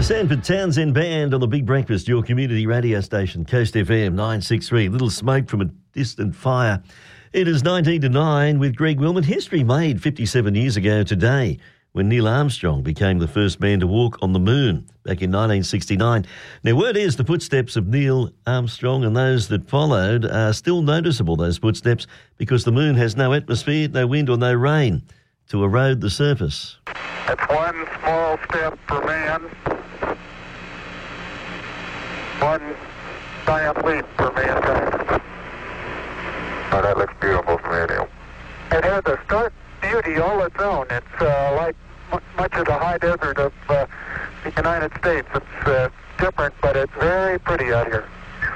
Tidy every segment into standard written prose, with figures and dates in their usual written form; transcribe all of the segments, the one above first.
Sanford Townsend Band on the Big Breakfast, your community radio station, Coast FM 963. Little smoke from a distant fire. It is 19 to 9 with Greg Willman. History made 57 years ago today when Neil Armstrong became the first man to walk on the moon back in 1969. Now, word is the footsteps of Neil Armstrong and those that followed are still noticeable, those footsteps, because the moon has no atmosphere, no wind or no rain to erode the surface. It's one small step for man, one giant leap for mankind. Oh, that looks beautiful from here, Neil. It has a stark beauty all its own. It's like much of the high desert of the United States. It's different, but it's very pretty out here.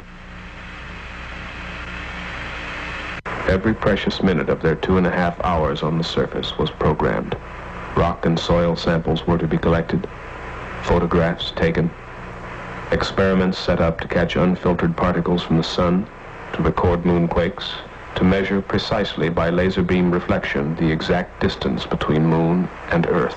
Every precious minute of their 2.5 hours on the surface was programmed. Rock and soil samples were to be collected, photographs taken, experiments set up to catch unfiltered particles from the sun, to record moonquakes, to measure precisely by laser beam reflection the exact distance between moon and Earth.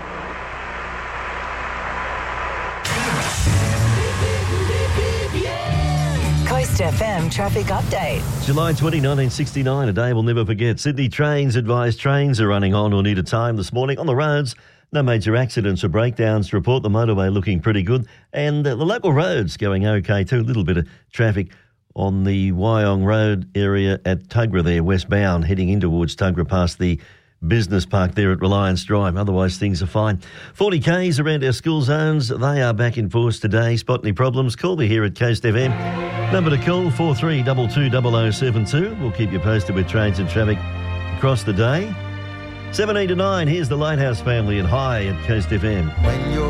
Coast FM traffic update. July 20, 1969, a day we'll never forget. Sydney Trains advised trains are running on or near to time this morning. On the roads, no major accidents or breakdowns to report. The motorway looking pretty good. And the local roads going okay too. A little bit of traffic on the Wyong Road area at Tuggerah there, westbound, heading in towards Tuggerah past the business park there at Reliance Drive. Otherwise, things are fine. 40 Ks around our school zones. They are back in force today. Spot any problems, call me here at Coast FM. Number to call, 43220072. We'll keep you posted with trains and traffic across the day. 17 to 9, here's the Lighthouse Family and High at Coast FM. When you're